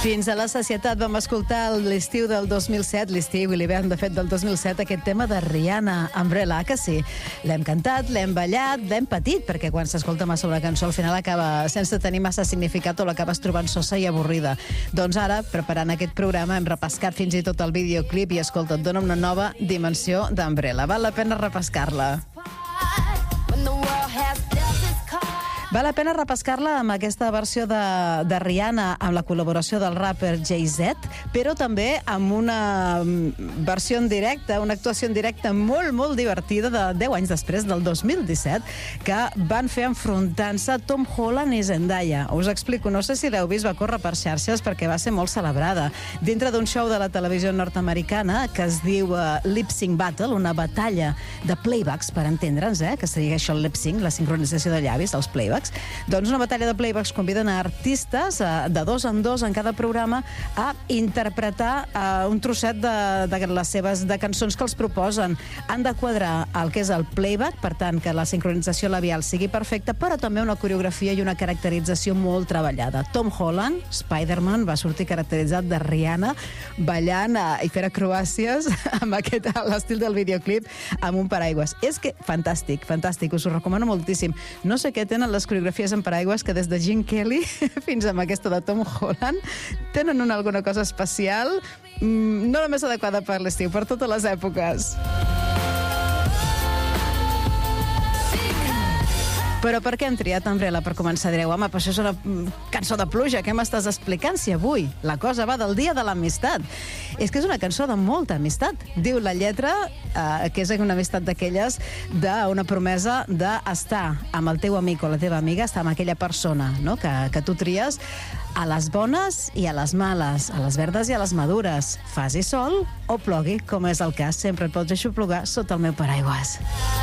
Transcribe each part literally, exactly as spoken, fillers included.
Fins a la sacietat vam escoltar l'estiu del dos mil set, l'estiu i l'hivern, de fet, del dos mil set, aquest tema de Rihanna, Umbrella, que sí. L'hem cantat, l'hem ballat, l'hem patit, perquè quan s'escolta massa una cançó al final acaba sense tenir massa significat o l'acabes trobant sosa i avorrida. Doncs ara, preparant aquest programa, hem repescat fins i tot el videoclip i, escolta, et dona una nova dimensió d'Umbrella. Val la pena repescar-la. Val la pena repescar-la amb aquesta versió de, de Rihanna, amb la col·laboració del rapper Jay-Z, però també amb una versió en directe, una actuació en directe molt, molt divertida de deu anys després, del dos mil disset, que van fer enfrontant-se Tom Holland i Zendaya. Us explico, no sé si l'heu vist, va córrer per xarxes perquè va ser molt celebrada. Dintre d'un show de la televisió nord-americana que es diu uh, Lip Sync Battle, una batalla de playbacks, per entendre'ns, eh? que seria això el lip sync, la sincronització de llavis, els playbacks. Doncs una batalla de playbacks conviden a artistes eh, de dos en dos en cada programa a interpretar eh, un trosset de, de les seves de cançons que els proposen. Han de quadrar el que és el playback, per tant que la sincronització labial sigui perfecta, però també una coreografia i una caracterització molt treballada. Tom Holland, Spider-Man, va sortir caracteritzat de Rihanna, ballant eh, i fent acrobàcies amb aquest, l'estil del videoclip, amb un paraigües. És que fantàstic, fantàstic, us ho recomano moltíssim. No sé què tenen les coreografies en paraigües, que des de Gene Kelly fins a aquesta de Tom Holland tenen una alguna cosa especial, mm, no la més adequada per l'estiu, per totes les èpoques. Però per què hem triat Umbrella per començar? Direu, home, però això és una cançó de pluja, què m'estàs explicant si avui la cosa va del dia de l'amistat? És que és una cançó de molta amistat. Diu la lletra eh, que és una amistat d'aquelles d'una promesa d'estar amb el teu amic o la teva amiga, estar amb aquella persona, no? que, que tu tries a les bones i a les males, a les verdes i a les madures. Faci sol o plogui, com és el cas, sempre et pots deixar plogar sota el meu paraigües.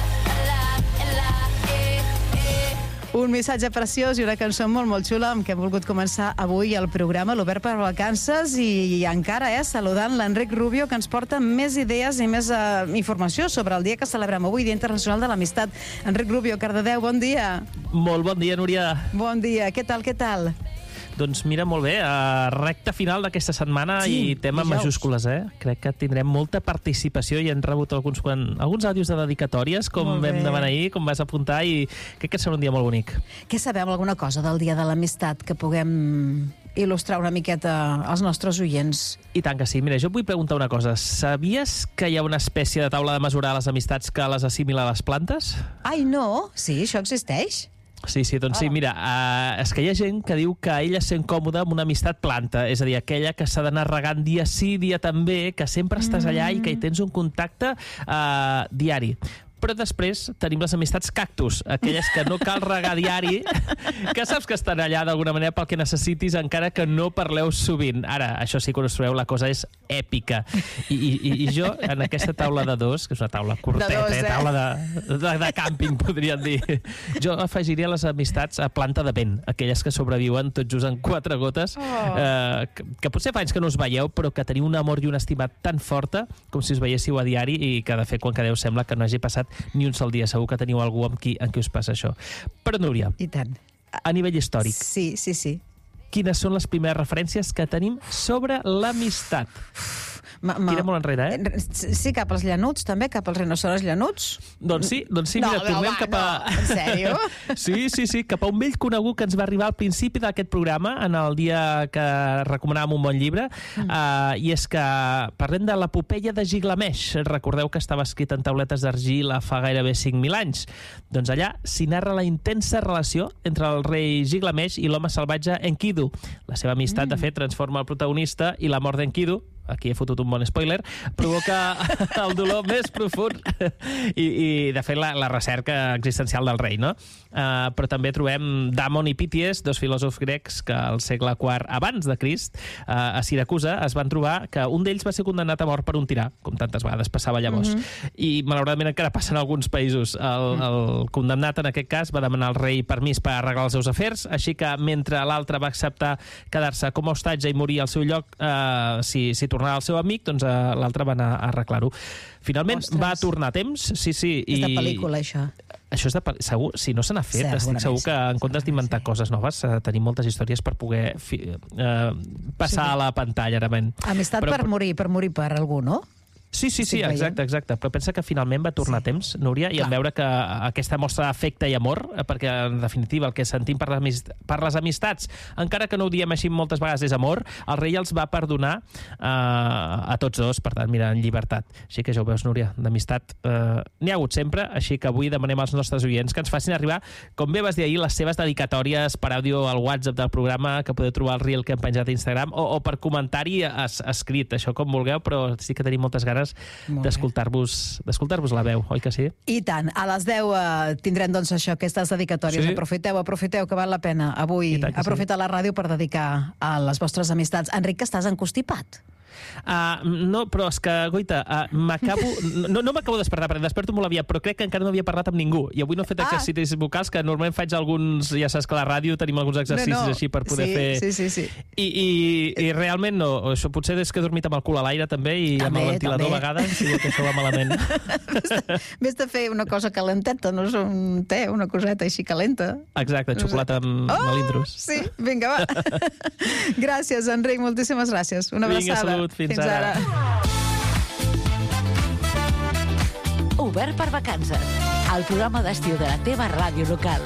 Un missatge preciós i una cançó molt, molt xula amb què hem volgut començar avui el programa, l'Obert per Vacances, i, i encara, eh, saludant l'Enric Rubio, que ens porta més idees i més uh, informació sobre el dia que celebrem avui, Dia Internacional de l'Amistat. Enric Rubio, Cardedeu, bon dia. Molt bon dia, Núria. Bon dia, què tal, què tal? Doncs mira, molt bé, a recta final d'aquesta setmana sí, i tema dijous. Majúscules, eh? Crec que tindrem molta participació i hem rebut alguns, quan, alguns àudios de dedicatòries, com vam demanar ahir, com vas apuntar, i crec que serà un dia molt bonic. Què sabem, alguna cosa del Dia de l'Amistat que puguem il·lustrar una miqueta als nostres oients? I tant que sí. Mira, jo et vull preguntar una cosa. Sabies que hi ha una espècie de taula de mesurar les amistats que les assimila a les plantes? Ai, no? Sí, això existeix? Sí, sí, doncs oh. sí, mira, uh, és que hi ha gent que diu que ella es sent còmoda amb una amistat planta, és a dir, aquella que s'ha d'anar regant dia sí, dia també, que sempre estàs allà i que hi tens un contacte uh, diari. Però després tenim les amistats cactus, aquelles que no cal regar diari, que saps que estan allà d'alguna manera pel que necessitis, encara que no parleu sovint. Ara, això sí, quan us trobeu, la cosa és èpica. I, i, i jo, en aquesta taula de dos, que és una taula curteta, de dos, eh? taula de, de, de càmping, podríem dir, jo afegiria les amistats a planta de vent, aquelles que sobreviuen tot just en quatre gotes, oh. eh, que, que potser fa anys que no us veieu, però que teniu un amor i una estima tan forta com si us veiéssiu a diari i que, de fet, quan quedeu sembla que no hagi passat ni un sol dia. Segur que teniu algú amb qui, amb qui us passa això. Però, Núria, i tant, a nivell històric, sí, sí, sí. quines són les primeres referències que tenim sobre l'amistat? Ma, ma... Tira molt enrere, eh? Sí, cap als llanuts, també, cap als rinoceros llanuts. Doncs sí, doncs sí, no, mira, tornem va, cap a... No, en sèrio? Sí, sí, sí, cap a un vell conegut que ens va arribar al principi d'aquest programa, en el dia que recomanàvem un bon llibre, mm. uh, i és que parlem de l'epopeia de Gilgamesh. Recordeu que estava escrit en tauletes d'argila fa gairebé cinc mil anys. Doncs allà s'hi narra la intensa relació entre el rei Gilgamesh i l'home salvatge Enkidu. La seva amistat, mm. de fet, transforma el protagonista i la mort d'Enkidu, aquí he fotut un bon spoiler, provoca el dolor més profund i, i de fet, la, la recerca existencial del rei, no? Uh, però també trobem Damon i Píties, dos filòsofs grecs que al segle quart abans de Crist, uh, a Siracusa, es van trobar que un d'ells va ser condemnat a mort per un tirà, com tantes vegades passava llavors. Mm-hmm. I, malauradament, encara passa en alguns països. El, mm. el condemnat, en aquest cas, va demanar al rei permís per arreglar els seus afers, així que, mentre l'altre va acceptar quedar-se com a hostatge i morir al seu lloc, uh, si, si tornar al seu amic, doncs l'altre va anar a arreglar-ho. Finalment Ostres. va tornar a temps, sí, sí. És de i... pel·lícula, això. Això és de pel·lícula. Segur, si no se n'ha fet, Segurament estic segur que en sí, comptes d'inventar sí. coses noves, eh, tenim moltes històries per poder fi, eh, passar Sí. a la pantalla, realment. Amistat Però- per morir, per morir per algú, no? Sí, sí, sí, Estic exacte, exacte. Però pensa que finalment va tornar Sí. a temps, Núria, i Clar. en veure que aquesta mostra d'afecte i amor, eh, perquè en definitiva el que sentim per les, amist per les amistats, encara que no ho diem així moltes vegades és amor, el rei els va perdonar eh, a tots dos, per tant, mira, en llibertat. Així que ja ho veus, Núria, d'amistat eh, n'hi ha hagut sempre, així que avui demanem als nostres oients que ens facin arribar, com bé vas dir ahir, les seves dedicatòries per àudio al WhatsApp del programa, que podeu trobar al reel que hem penjat a Instagram, o, o per comentari es, escrit, això com vulgueu, però sí que tenim moltes ganes Molt bé. d'escoltar-vos d'escoltar-vos la veu, oi que sí? I tant. A les deu eh, tindrem, doncs, això, aquestes dedicatòries. Sí. Aprofiteu, aprofiteu, que val la pena avui I tant que sí. aprofitar la ràdio per dedicar a les vostres amistats. Enric, que estàs encostipat. Uh, no, però és que, Goita, uh, m'acabo... No, no m'acabo de despertar, perquè desperto molt aviat, però crec que encara no havia parlat amb ningú. I avui no he fet Ah. exercicis vocals, que normalment faig alguns... Ja saps que a la ràdio tenim alguns exercicis No, no. així per poder Sí, fer... sí, sí, sí. I, i, I realment no. Això potser és que he dormit amb el cul a l'aire, també, i També, amb el ventilador també. a vegades, i que això va malament. Vés de fer una cosa calenteta, no és un te, una coseta així calenta. Exacte, xocolata amb Oh, melindros. sí, vinga, va. Gràcies, Enric, moltíssimes gràcies. Una Vinga, abraçada. salut, fins ara. Obert per vacances, el programa d'estiu de la teva ràdio local.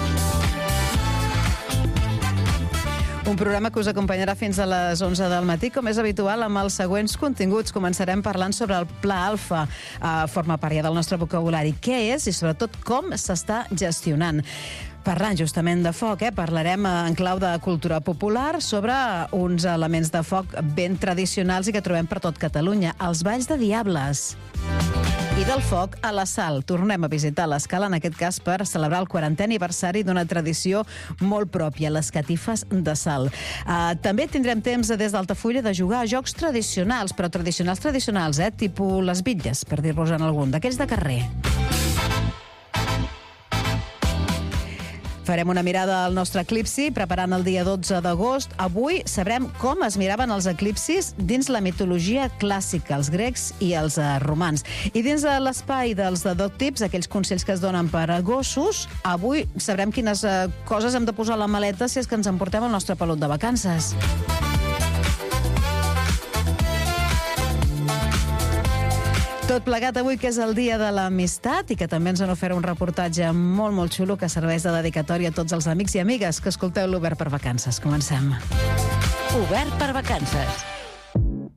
Un programa que us acompanyarà fins a les onze del matí, com és habitual, amb els següents continguts. Començarem parlant sobre el Pla Alfa. Uh, forma part ja del nostre vocabulari. Què és i, sobretot, com s'està gestionant. Parlant justament de foc, eh? Parlarem en clau de cultura popular sobre uns elements de foc ben tradicionals i que trobem per tot Catalunya. Els balls de diables. I del foc a la Sal. Tornem a visitar l'Escala, en aquest cas per celebrar el quarantè aniversari d'una tradició molt pròpia, les catifes de sal. Uh, també tindrem temps des d'Altafulla de jugar a jocs tradicionals, però tradicionals tradicionals, eh? Tipus les bitlles, per dir-vos en algun, d'aquells de carrer. Farem una mirada al nostre eclipsi, preparant el dia dotze d'agost. Avui sabrem com es miraven els eclipsis dins la mitologia clàssica, els grecs i els uh, romans. I dins de l'espai dels de dog tips, aquells consells que es donen per a gossos, avui sabrem quines uh, coses hem de posar a la maleta si és que ens emportem el nostre pelut de vacances. Tot plegat avui, que és el dia de l'amistat i que també ens han ofert un reportatge molt, molt xulo que serveix de dedicatòria a tots els amics i amigues que escolteu l'Obert per Vacances. Comencem. Obert per vacances.